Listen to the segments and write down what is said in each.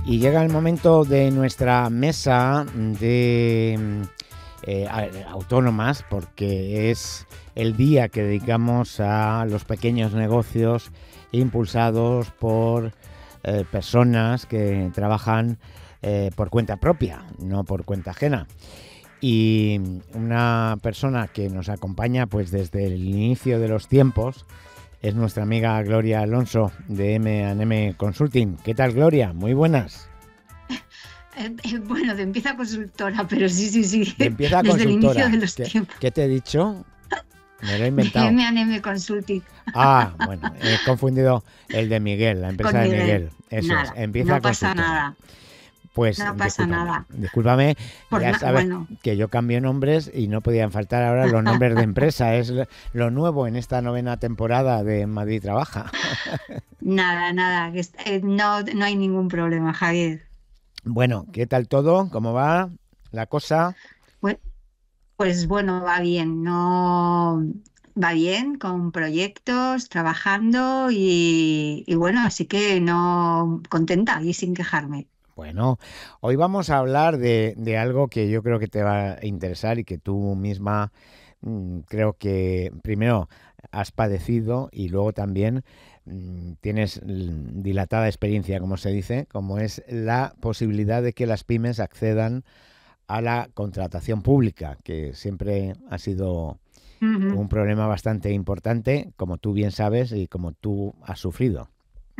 Y llega el momento de nuestra mesa de autónomas, porque es el día que dedicamos a los pequeños negocios impulsados por personas que trabajan por cuenta propia, no por cuenta ajena. Y una persona que nos acompaña pues desde el inicio de los tiempos es nuestra amiga Gloria Alonso de M&M Consulting. ¿Qué tal, Gloria? Muy buenas. Bueno, de empieza consultora, pero sí, De empieza desde el inicio consultora. de los tiempos. ¿Qué te he dicho? Me lo he De inventado. M&M Consulting. Ah, bueno, he confundido el de Miguel, la empresa Con de Miguel. Miguel. Eso es, Nada, empieza no pasa consultora. nada, Pues no pasa nada. discúlpame, ya sabes Bueno, que yo cambio nombres y no podían faltar ahora los nombres de empresa. Es lo nuevo en esta 9ª temporada de Madrid Trabaja. nada, no hay ningún problema, Javier. Bueno, ¿qué tal todo? ¿Cómo va la cosa? Pues, pues bueno, va bien, no va bien con proyectos, trabajando y bueno, así que no contenta y sin quejarme. Bueno, hoy vamos a hablar de algo que yo creo que te va a interesar y que tú misma creo que primero has padecido y luego también tienes dilatada experiencia, como se dice, como es la posibilidad de que las pymes accedan a la contratación pública, que siempre ha sido Ujú. un problema bastante importante, como tú bien sabes y como tú has sufrido.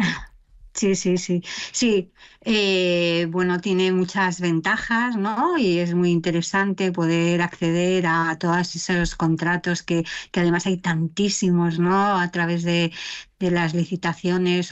Sí. Bueno, tiene muchas ventajas, ¿no? Y es muy interesante poder acceder a todos esos contratos que además hay tantísimos, ¿no? A través de las licitaciones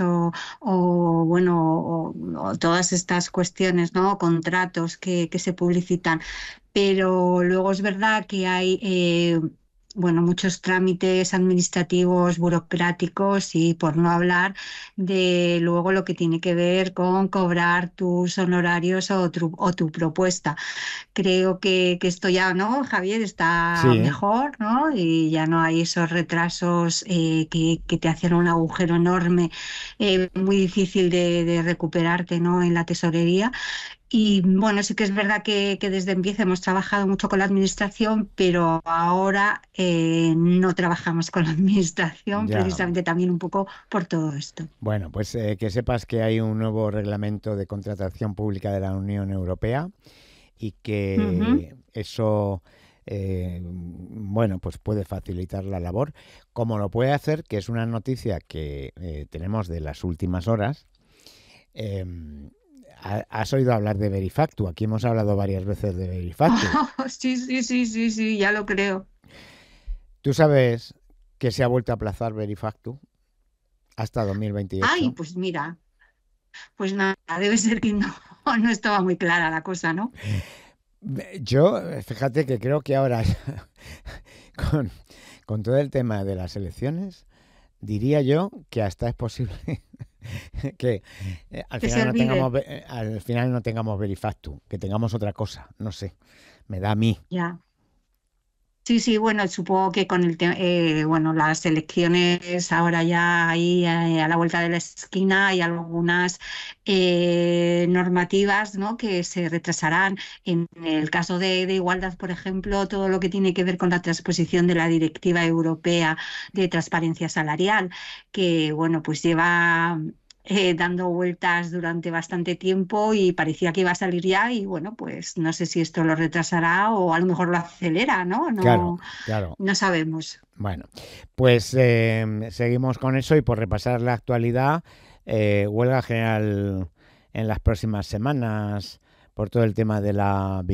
o todas estas cuestiones, ¿no? Contratos que se publicitan. Pero luego es verdad que hay bueno, muchos trámites administrativos, burocráticos y por no hablar de luego lo que tiene que ver con cobrar tus honorarios o tu propuesta. Creo que esto ya, ¿no, Javier? Está Sí, mejor, ¿no? Y ya no hay esos retrasos que te hacen un agujero enorme, muy difícil de recuperarte, ¿no? En la tesorería. Y bueno, sí que es verdad que desde Empieza hemos trabajado mucho con la administración, pero ahora no trabajamos con la administración, ya. precisamente también un poco por todo esto. Bueno, pues que sepas que hay un nuevo reglamento de contratación pública de la Unión Europea y Ujú. que eso, bueno, pues puede facilitar la labor, como lo puede hacer, que es una noticia que tenemos de las últimas horas. eh, ¿Has oído hablar de Verifactu? Aquí hemos hablado varias veces de Verifactu. Sí, ya lo creo. ¿Tú sabes que se ha vuelto a aplazar Verifactu hasta Ay, 2028? pues mira, pues nada, debe ser que no, no estaba muy clara la cosa, ¿no? Yo, fíjate que creo que ahora, con, con todo el tema de las elecciones, diría yo que hasta es posible que Que se olvide. al final no tengamos Verifactu, que tengamos otra cosa, no sé, me da a mí. Ya. Sí, bueno, supongo que con bueno, las elecciones ahora ya ahí a la vuelta de la esquina hay algunas normativas, ¿no? Que se retrasarán. En el caso de igualdad, por ejemplo, todo lo que tiene que ver con la transposición de la Directiva Europea de Transparencia Salarial, que bueno, pues lleva dando vueltas durante bastante tiempo y parecía que iba a salir ya y bueno, pues no sé si esto lo retrasará o a lo mejor lo acelera, ¿no? Claro, No, claro. no sabemos. Bueno, pues seguimos con eso y por repasar la actualidad, huelga general en las próximas semanas por todo el tema de la